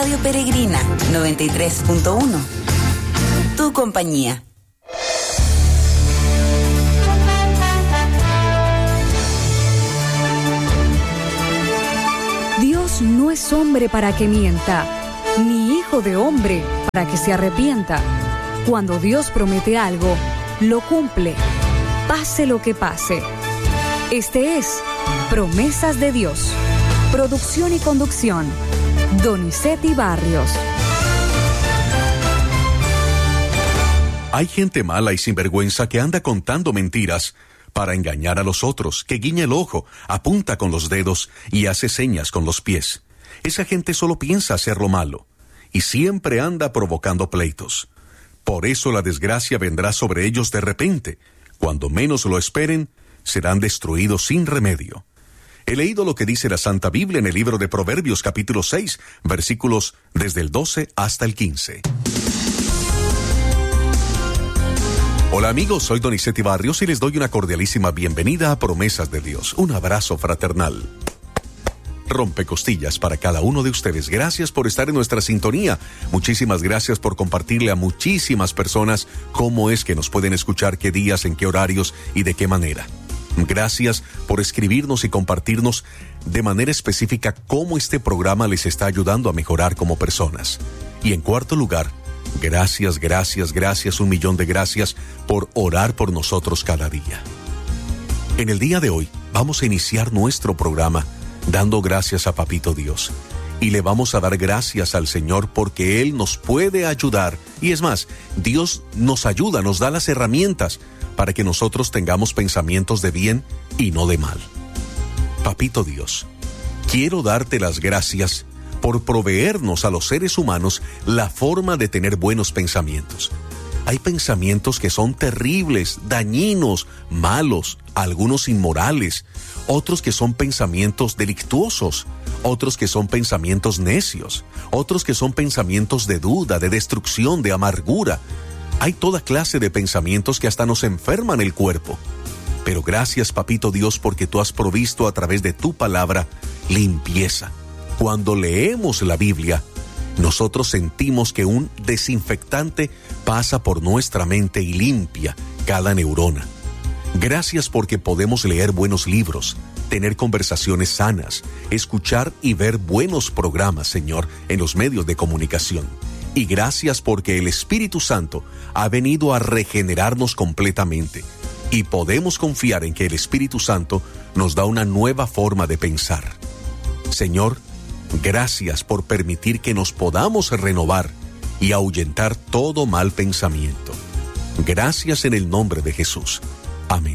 Radio Peregrina 93.1. Tu compañía. Dios no es hombre para que mienta, ni hijo de hombre para que se arrepienta. Cuando Dios promete algo, lo cumple, pase lo que pase. Este es Promesas de Dios. Producción y conducción, Donizetti Barrios. Hay gente mala y sinvergüenza que anda contando mentiras para engañar a los otros, que guiña el ojo, apunta con los dedos y hace señas con los pies. Esa gente solo piensa hacer lo malo y siempre anda provocando pleitos. Por eso la desgracia vendrá sobre ellos de repente. Cuando menos lo esperen, serán destruidos sin remedio. He leído lo que dice la Santa Biblia en el libro de Proverbios, capítulo 6, versículos desde el 12 hasta el 15. Hola amigos, soy Donizetti Barrios y les doy una cordialísima bienvenida a Promesas de Dios. Un abrazo fraternal. Rompecostillas para cada uno de ustedes. Gracias por estar en nuestra sintonía. Muchísimas gracias por compartirle a muchísimas personas cómo es que nos pueden escuchar, qué días, en qué horarios y de qué manera. Gracias por escribirnos y compartirnos de manera específica cómo este programa les está ayudando a mejorar como personas. Y en cuarto lugar, gracias, un millón de gracias por orar por nosotros cada día. En el día de hoy vamos a iniciar nuestro programa dando gracias a Papito Dios. Y le vamos a dar gracias al Señor porque Él nos puede ayudar. Y es más, Dios nos ayuda, nos da las herramientas para que nosotros tengamos pensamientos de bien y no de mal. Papito Dios, quiero darte las gracias por proveernos a los seres humanos la forma de tener buenos pensamientos. Hay pensamientos que son terribles, dañinos, malos, algunos inmorales, otros que son pensamientos delictuosos, otros que son pensamientos necios, otros que son pensamientos de duda, de destrucción, de amargura. Hay toda clase de pensamientos que hasta nos enferman el cuerpo. Pero gracias, Papito Dios, porque tú has provisto a través de tu palabra limpieza. Cuando leemos la Biblia, nosotros sentimos que un desinfectante pasa por nuestra mente y limpia cada neurona. Gracias porque podemos leer buenos libros, tener conversaciones sanas, escuchar y ver buenos programas, Señor, en los medios de comunicación. Y gracias porque el Espíritu Santo ha venido a regenerarnos completamente. Y podemos confiar en que el Espíritu Santo nos da una nueva forma de pensar. Señor, gracias por permitir que nos podamos renovar y ahuyentar todo mal pensamiento. Gracias en el nombre de Jesús.